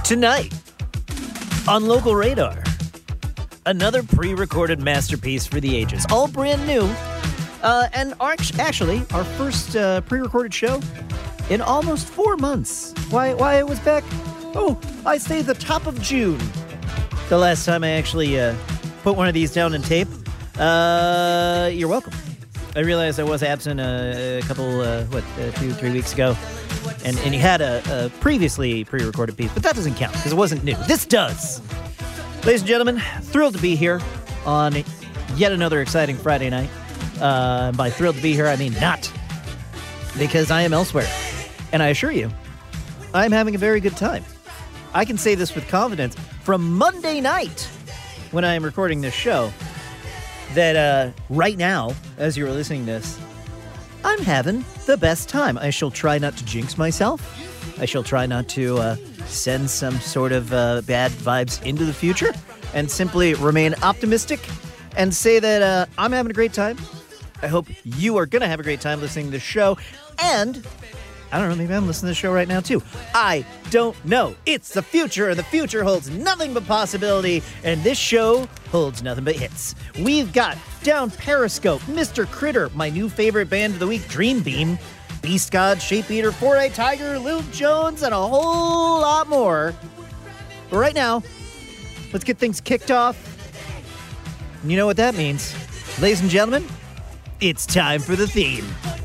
Tonight, on Local Radar, another pre-recorded masterpiece for the ages. All brand new. And actually, our first pre-recorded show in almost 4 months. Why it was back? Oh, I say the top of June. The last time I actually put one of these down in tape. You're welcome. I realized I was absent a couple, 2-3 weeks ago. And you had a previously pre-recorded piece, but that doesn't count because it wasn't new. This does. Ladies and gentlemen, thrilled to be here on yet another exciting Friday night. By thrilled to be here, I mean not, because I am elsewhere. And I assure you, I'm having a very good time. I can say this with confidence from Monday night when I am recording this show that right now, as you were listening to this, I'm having the best time. I shall try not to jinx myself. I shall try not to send some sort of bad vibes into the future and simply remain optimistic and say that I'm having a great time. I hope you are going to have a great time listening to this show. And I don't know, maybe I'm listening to the show right now too. I don't know. It's the future, and the future holds nothing but possibility, and this show holds nothing but hits. We've got down Periscope, Mr. Critter, my new favorite band of the week, Dream Beam, Beast God, Shape Eater, Four-Eyed Tiger, Luke Jones, and a whole lot more. But right now, let's get things kicked off. And you know what that means. Ladies and gentlemen, it's time for the theme.